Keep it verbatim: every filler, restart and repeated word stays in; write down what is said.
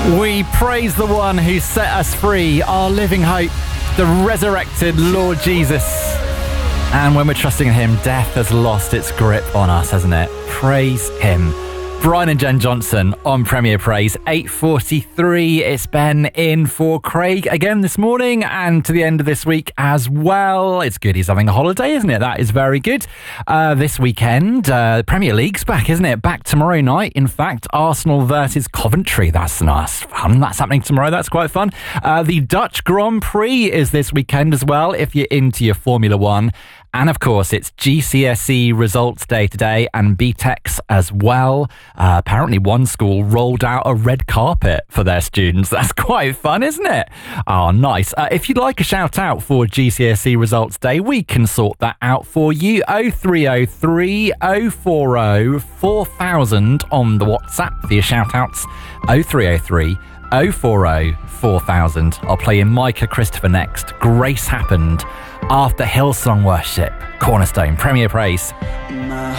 We praise the one who set us free, our living hope, the resurrected Lord Jesus. And when we're trusting in him, death has lost its grip on us, hasn't it? Praise him. Brian and Jen Johnson on Premier Praise, eight forty-three. It's Ben in for Craig again this morning and to the end of this week as well. It's good he's having a holiday, isn't it? That is very good. Uh, this weekend, uh, Premier League's back, isn't it? Back tomorrow night. In fact, Arsenal versus Coventry. That's nice fun. That's happening tomorrow. That's quite fun. Uh, the Dutch Grand Prix is this weekend as well, if you're into your Formula One. And of course, it's G C S E results day today and B TECs as well. Uh, apparently one school rolled out a red carpet for their students. That's quite fun, isn't it? Oh, nice. Uh, if you'd like a shout out for G C S E results day, we can sort that out for you. oh three oh three, oh four oh, four thousand on the WhatsApp for your shout outs. oh three oh three, oh four oh, four thousand. I'll play you Micah Christopher next. Grace Happened after Hillsong Worship. Cornerstone, Premier Praise.